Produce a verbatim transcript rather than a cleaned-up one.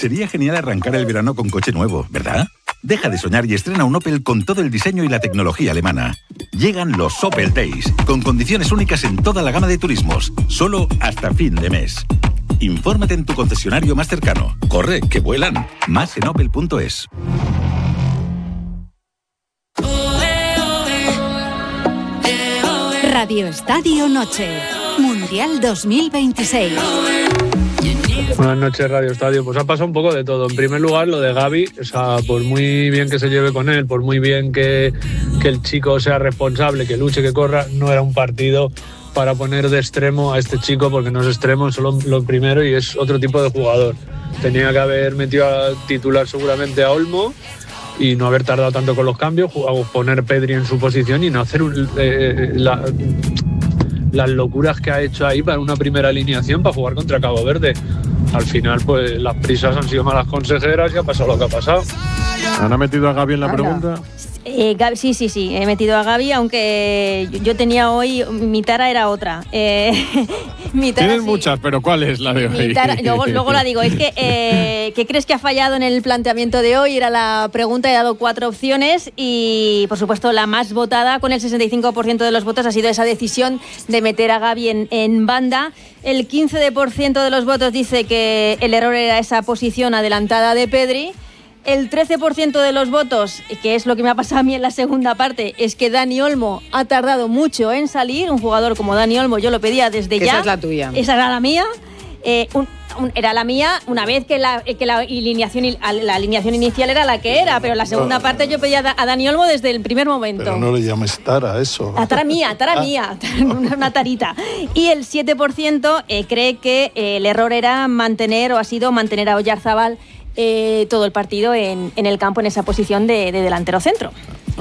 Sería genial arrancar el verano con coche nuevo, ¿verdad? Deja de soñar y estrena un Opel con todo el diseño y la tecnología alemana. Llegan los Opel Days, con condiciones únicas en toda la gama de turismos, solo hasta fin de mes. Infórmate en tu concesionario más cercano. Corre, que vuelan. Más en opel punto es. Radio Estadio Noche, Mundial dos mil veintiséis. Buenas noches, Radio Estadio. Pues ha pasado un poco de todo. En primer lugar, lo de Gavi, o sea, por muy bien que se lleve con él, por muy bien que, que el chico sea responsable, que luche, que corra, no era un partido para poner de extremo a este chico, porque no es extremo, es solo lo primero y es otro tipo de jugador. Tenía que haber metido a titular seguramente a Olmo y no haber tardado tanto con los cambios, poner Pedri en su posición y no hacer un, eh, la, las locuras que ha hecho ahí para una primera alineación para jugar contra Cabo Verde. Al final, pues las prisas han sido malas consejeras y ha pasado lo que ha pasado. ¿Han metido a Gavi en la Hola. pregunta? Eh, Gavi, sí, sí, sí, he metido a Gavi, aunque yo tenía hoy, mi tara era otra. Eh, mi tara, Tienes sí. muchas, pero ¿cuál es la de hoy? Mi tara, luego, luego la digo, es que eh, ¿qué crees que ha fallado en el planteamiento de hoy? Era la pregunta, he dado cuatro opciones y, por supuesto, la más votada, con el sesenta y cinco por ciento de los votos, ha sido esa decisión de meter a Gavi en, en banda. El quince por ciento de los votos dice que el error era esa posición adelantada de Pedri. El trece por ciento de los votos, que es lo que me ha pasado a mí en la segunda parte, es que Dani Olmo ha tardado mucho en salir. Un jugador como Dani Olmo yo lo pedía desde ya. Esa es la tuya. Esa era la mía. Eh, un, un, era la mía una vez que la, que la, alineación, la alineación inicial era la que era, pero en la segunda no, parte yo pedía a Dani Olmo desde el primer momento. Pero no le llames tara a eso. La tara mía, tara ah. mía, una, una tarita. Y el siete por ciento eh, cree que eh, el error era mantener, o ha sido mantener a Oyarzábal Eh, todo el partido en, en el campo en esa posición de, de delantero centro.